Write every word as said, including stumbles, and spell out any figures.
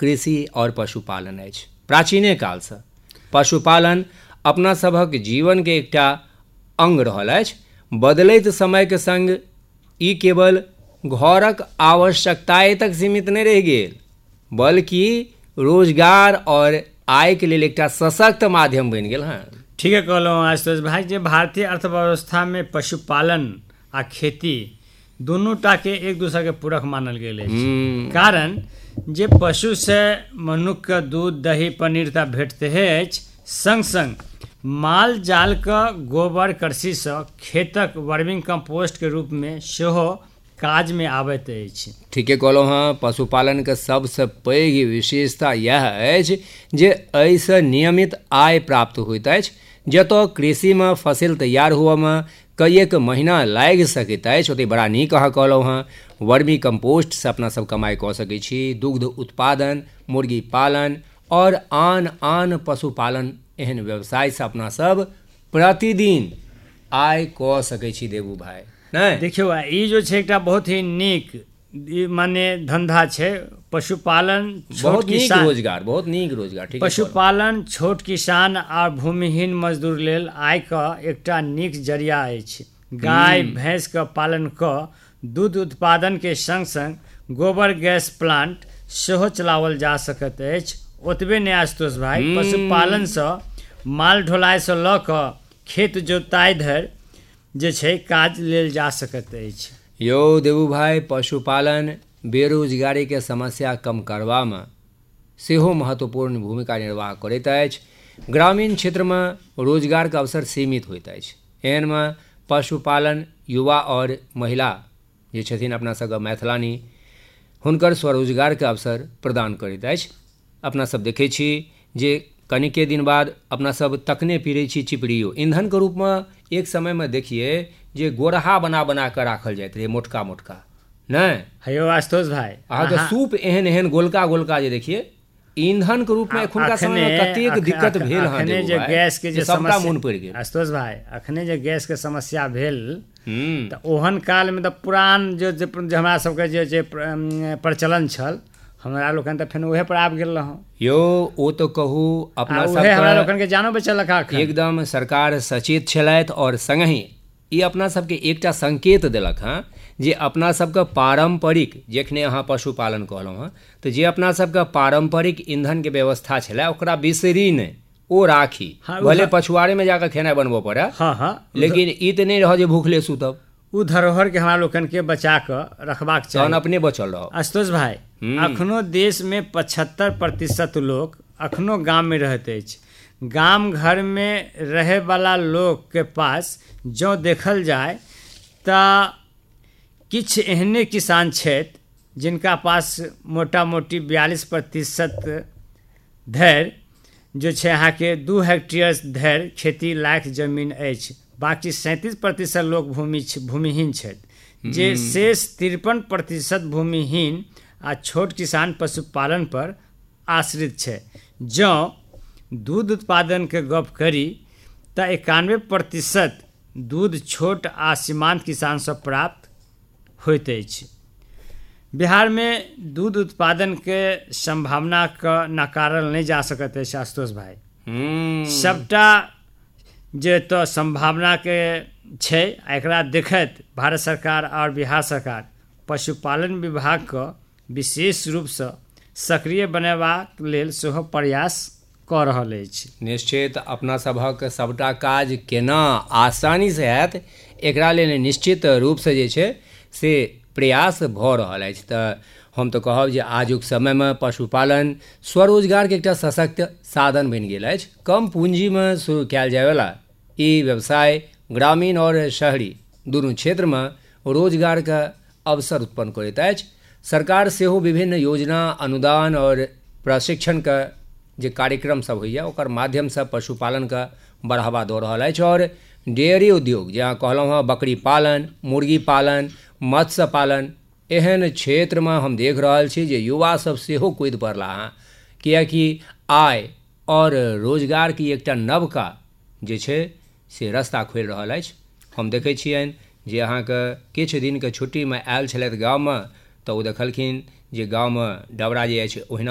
कृषि और पशुपालन अछि। प्राचीने कालसँ पशुपालन अपना सभक जीवन के एकटा अंग रहल अछि। बदलैत समय के संग ई केवल घरक आवश्यकताएं तक सीमित नहीं रह गेल, बल्कि रोजगार और आय के लेल एकटा सशक्त माध्यम बनि गेल हँ। ठीक है कहलहुँ आशुतोष भाई, जे भारतीय अर्थव्यवस्था में पशुपालन आ खेती दुनूटा के एक दूसरे के पूरक मानल गेल अछि। कारण जे पशु से मनुष्य के दूध, दही, पनीर तऽ भेटते अछि, संग संग माल जाल के गोबर कृषि से खेतक वर्मिंग कंपोस्ट के रूप में सेहो काज में आबैत अछि। ठीके कहलहुँ हँ। पशुपालन के सबसे पैघ विशेषता यह अछि जे एहिसँ नियमित आय प्राप्त होइत अछि। जतऽ कृषि में फसिल तैयार हुअ में कईएक महीना लागि सकैत अछि, ओतय बड़ा नीक अहाँ कहलहुँ हँ। वर्मी कंपोस्ट से अपना सब कमाई कऽ सकै छी। दुग्ध उत्पादन, मुर्गी पालन और आन आन पशुपालन एहन व्यवसाय से अपना सब प्रतिदिन आय कऽ सकै छी देबू भाई। नहीं देखियो, ई जो छै एकटा बहुत ही नीक माने धंधा छै पशुपालन। बहुत नीक रोजगार, बहुत नीक रोजगार। ठीक, पशुपालन छोट किसान आ भूमिहीन मजदूर लेल आय का एकटा नीक जरिया अछि। गाय भैंस का पालन कऽ दूध उत्पादन के संग संग गोबर गैस प्लांट सेहो चलावल जा सकैत अछि। ओतबे नहीं आशुतोष भाई, पशुपालन से माल ढोलाइ से लऽ कऽ खेत जोताई धरि जे छै काज लेल जा सकैत अछि। यो देवू भाई, पशुपालन बेरोजगारी के समस्या कम करबा में सेहो महत्वपूर्ण भूमिका निर्वाह करैत अछि। ग्रामीण क्षेत्र में रोजगार के अवसर सीमित होइत अछि। एहन में पशुपालन युवा और महिला जे छथिन अपना सबके मैथिलानी, हुनकर स्वरोजगार के अवसर प्रदान करैत अछि। अपना सब देखै छी जे कनिके दिन बाद अपना सब तकने पीरै छी चिपड़ियो। ईंधन के रूप में एक समय में देखिए जे गोरहा बना बना कर राखल जाइत रहे, मोटका मोटका। नहीं हेयो आशुतोष भाई, अहाँ के सूप एहन एहन गोलका गोलका जे देखिए, ईंधन के रूप में एखुनका समय में कतेक दिक्कत भेल हँ। अखने जे गैस के जे सबटा मोन पड़ि गेल आशुतोष भाई, अखने जे गैस के समस्या भेल तऽ ओहन काल में तऽ पुरान जो जे हमरा सबके जे जे प्रचलन छल, हमरा लोकन तऽ फेन उहे पर आबि गेल रहौं। यो ओ तो कहू अपना सब हमरा लोकन के जानो बचलक अखन। एकदम सरकार सचेत छलथि और संगहि ई अपना सबके एकटा संकेत देलक हँ जे अपना सबके पारंपरिक, जखने अहाँ पशुपालन कहलहुँ हँ, तऽ जे अपना सबके पारंपरिक ईंधन के व्यवस्था छलै ओकरा बिसरी नहि, ओ राखी। हाँ, भले पछुआरे में जाकर खेनाइ बनबऽ पड़े, हाँ हाँ, लेकिन ई तऽ नहीं रह जे भूखले सुतब। उ धरोहर के हमरा लोकन के बचा कऽ रखबाक चाही, तहन अपने बचल रहो। आशुतोष भाई, अखनो देश में पचहत्तर प्रतिशत लोग अखनो गाम में रहत अछि। गाम घर में रहे वाला लोग के पास जो देखल जाए तऽ किछ एहने किसान छथि जिनका पास मोटा मोटी बयालीस प्रतिशत धरि जो छै अहाँके दू हेक्टेयर धरि खेती लायक जमीन अछि। बाकी सैंतीस प्रतिशत लोग भूमि भूमिहीन छथि, जे शेष तिरपन प्रतिशत भूमिहीन आ छोट किसान पशुपालन पर आश्रित छै। जँ दूध उत्पादन के गप करी तऽ इक्यानवे प्रतिशत दूध छोट आ सीमांत किसान से प्राप्त होइत अछि। बिहार में दूध उत्पादन के संभावना के नकारल नहीं जा सकत अछि आशुतोष भाई। सबटा जे तो संभावना के छै, एकरा देखैत भारत सरकार और बिहार सरकार पशुपालन विभाग के विशेष रूप से सक्रिय बनेबाक लेल सेहो प्रयास कऽ रहल अछि। निश्चित अपना सभक सबटा काज केना आसानी से हैत, एकरा लेल निश्चित रूप से जे छै से प्रयास भऽ रहल अछि। तऽ हम तऽ कहब जे आजुक समय में पशुपालन स्वरोजगार के एकटा सशक्त साधन बनि गेल अछि। कम पूंजी में शुरू कयल जायवला ई व्यवसाय ग्रामीण और शहरी दुनू क्षेत्र में रोजगार के अवसर उत्पन्न करैत अछि। सरकार सेहो विभिन्न योजना, अनुदान और प्रशिक्षण के जे कार्यक्रम सब होइया ओकर माध्यम से पशुपालन के बढ़ावा दऽ रहल अछि। और डेयरी उद्योग, जहाँ कहलहुँ हँ बकरी पालन, मुर्गी पालन, मत्स्य पालन, एहन क्षेत्र में हम देख रहल छी जे युवा सब सेहो कूदि पड़ला हँ, कियाकि आय और रोजगार की एकटा नवका जे छै से रास्ता खोलि रहल अछि। हम देखै छियनि जे अहाँके किछु दिनके छुट्टीमे आयल छलथि गाममे, तऽ ओ देखलखिन जे गाममे डबरा जे अछि ओहिना